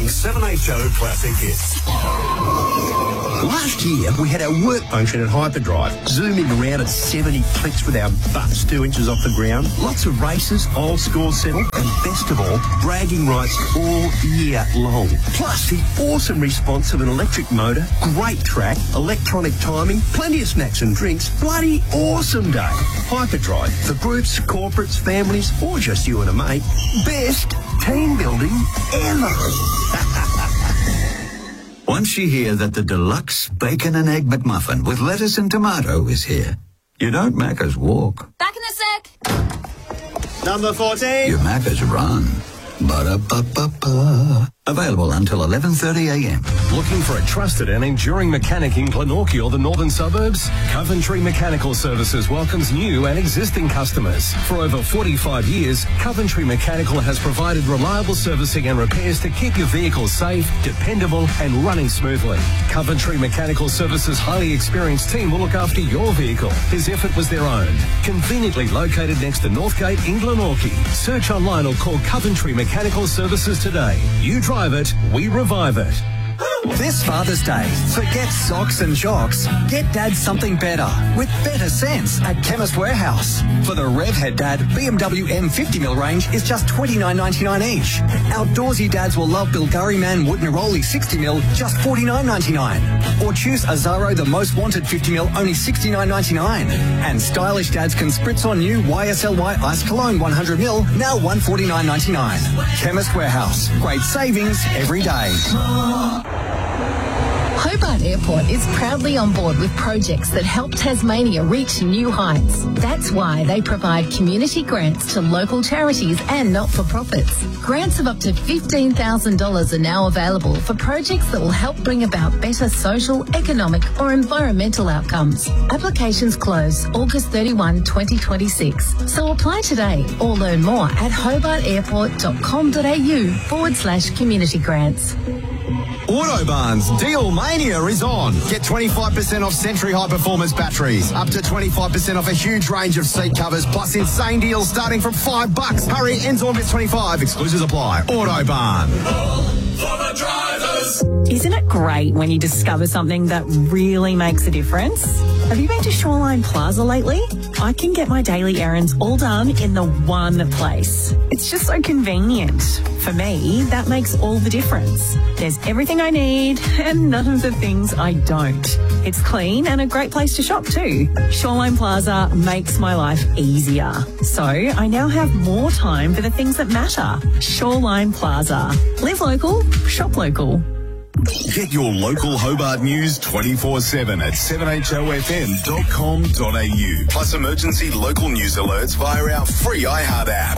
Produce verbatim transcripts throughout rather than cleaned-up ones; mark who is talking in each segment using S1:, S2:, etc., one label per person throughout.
S1: on seven H O Classic Hits.
S2: Last year, we had our work function at Hyperdrive, zooming around at seventy clicks with our butts two inches off the ground. Lots of races, old score settled, and best of all, bragging rights all year long. Plus, the awesome response of an electric motor, great track, electronic timing, plenty of snacks and drinks. Bloody awesome day. Hyperdrive, for groups, corporates, families, or just you and a mate. Best team building ever.
S3: Once you hear that the deluxe bacon and egg McMuffin with lettuce and tomato is here, you don't Macca's walk.
S4: Back in a sec.
S5: Number fourteen.
S3: You Macca's run. Ba-da-ba-ba-ba. Available until eleven thirty a m.
S6: Looking for a trusted and enduring mechanic in Glenorchy or the northern suburbs? Coventry Mechanical Services welcomes new and existing customers. For over forty-five years, Coventry Mechanical has provided reliable servicing and repairs to keep your vehicle safe, dependable and running smoothly. Coventry Mechanical Services' highly experienced team will look after your vehicle as if it was their own. Conveniently located next to Northgate in Glenorchy. Search online or call Coventry Mechanical Services today. You drive it, we revive it.
S7: This Father's Day, forget socks and jocks. Get Dad something better with better sense at Chemist Warehouse. For the Revhead Dad, B M W M fifty mil range is just twenty-nine ninety-nine each. Outdoorsy dads will love Bilgari Man Wood Neroli sixty mil, just forty-nine ninety-nine. Or choose Azaro the Most Wanted fifty mil, only sixty-nine ninety-nine. And stylish dads can spritz on new Y S L Y Ice Cologne one hundred mil, now one forty-nine ninety-nine. Chemist Warehouse, great savings every day.
S8: Hobart Airport is proudly on board with projects that help Tasmania reach new heights. That's why they provide community grants to local charities and not-for-profits. Grants of up to fifteen thousand dollars are now available for projects that will help bring about better social, economic or environmental outcomes. Applications close August thirty-first, twenty twenty-six. So apply today or learn more at hobartairport.com.au forward slash community grants.
S5: Autobarn's Deal Mania is on. Get twenty-five percent off Century High Performance batteries, up to twenty-five percent off a huge range of seat covers, plus insane deals starting from five bucks. Hurry, ends August twenty-fifth. Exclusions apply. Autobarn.
S9: For the drivers.
S10: Isn't it great when you discover something that really makes a difference? Have you been to Shoreline Plaza lately? I can get my daily errands all done in the one place. It's just so convenient. For me, that makes all the difference. There's everything I need and none of the things I don't. It's clean and a great place to shop too. Shoreline Plaza makes my life easier. So I now have more time for the things that matter. Shoreline Plaza. Live local, shop local.
S1: Get your local Hobart news twenty-four seven at seven H O F M dot com dot A U. Plus emergency local news alerts via our free iHeart app.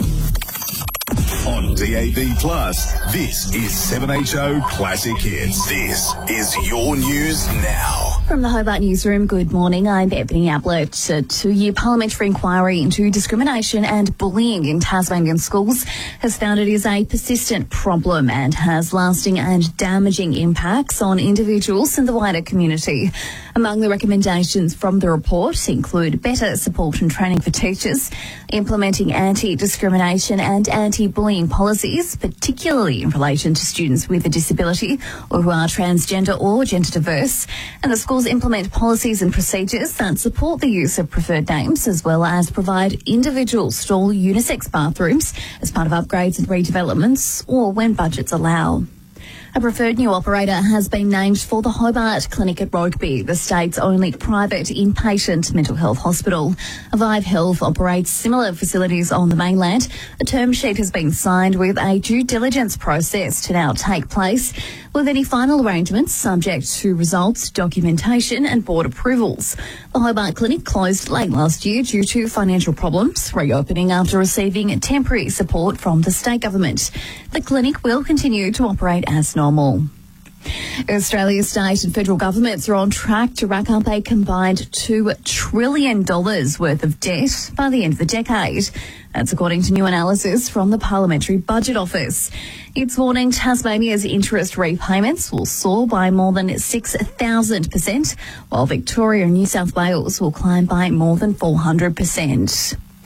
S1: On D A B Plus, this is seven H O Classic Hits. This is your news now.
S11: From the Hobart Newsroom, good morning. I'm Ebony Ablett. A two-year parliamentary inquiry into discrimination and bullying in Tasmanian schools has found it is a persistent problem and has lasting and damaging impacts on individuals and the wider community. Among the recommendations from the report include better support and training for teachers, implementing anti-discrimination and anti-bullying policies, particularly in relation to students with a disability or who are transgender or gender diverse, and the schools implement policies and procedures that support the use of preferred names, as well as provide individual stall unisex bathrooms as part of upgrades and redevelopments or when budgets allow. A preferred new operator has been named for the Hobart Clinic at Rugby, the state's only private inpatient mental health hospital. Vive Health operates similar facilities on the mainland. A term sheet has been signed with a due diligence process to now take place, with any final arrangements subject to results, documentation and board approvals. The Hobart Clinic closed late last year due to financial problems, reopening after receiving temporary support from the state government. The clinic will continue to operate as normal. Australia's state and federal governments are on track to rack up a combined two trillion dollars worth of debt by the end of the decade. That's according to new analysis from the Parliamentary Budget Office. It's warning Tasmania's interest repayments will soar by more than six thousand percent, while Victoria and New South Wales will climb by more than four hundred percent.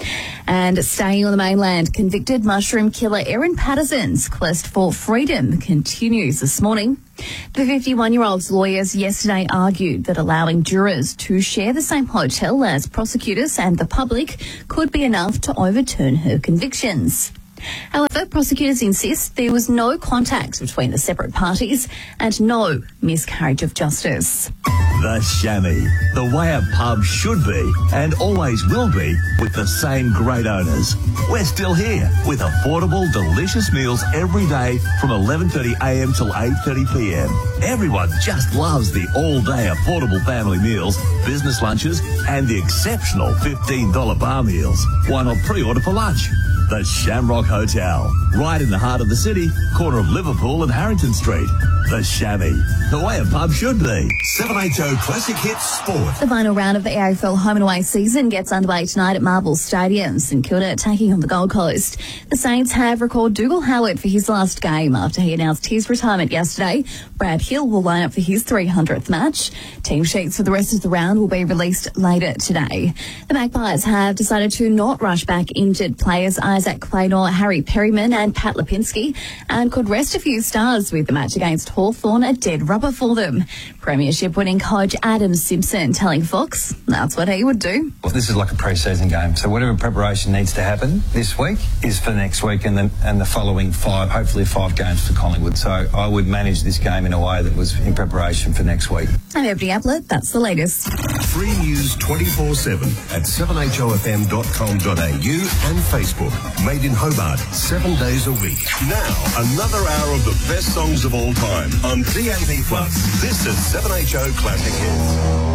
S11: And staying on the mainland, convicted mushroom killer Erin Patterson's quest for freedom continues this morning. The fifty-one-year-old's lawyers yesterday argued that allowing jurors to share the same hotel as prosecutors and the public could be enough to overturn her convictions. However, prosecutors insist there was no contact between the separate parties and no miscarriage of justice.
S12: The Chamois, the way a pub should be and always will be, with the same great owners. We're still here with affordable, delicious meals every day from eleven thirty a m till eight thirty p m. Everyone just loves the all-day affordable family meals, business lunches and the exceptional fifteen dollar bar meals. Why not pre-order for lunch? The Shamrock Hotel, right in the heart of the city, corner of Liverpool and Harrington Street. The Chamois, the way a pub should be.
S1: seven H O Classic Hits Sport.
S11: The final round of the A F L home and away season gets underway tonight at Marvel Stadium. St Kilda taking on the Gold Coast. The Saints have recalled Dougal Howard for his last game after he announced his retirement yesterday. Brad Hill will line up for his three hundredth match. Team sheets for the rest of the round will be released later today. The Magpies have decided to not rush back injured players Isaac Claynor, Harry Perryman and Pat Lipinski, and could rest a few stars with the match against Hawthorn a dead rubber for them. Premiership winning coach Adam Simpson telling Fox that's what he would do.
S13: Well, this is like a pre-season game, so whatever preparation needs to happen this week is for next week and then and the following five, hopefully five games for Collingwood. So I would manage this game in a way that was in preparation for next week.
S11: I'm Ebony Ablett, that's the latest.
S1: Free news twenty-four seven at seven h o f m dot com dot a u and Facebook. Made in Hobart, seven days a week. Now, another hour of the best songs of all time on D A B plus. This is seven H O Classic Hits.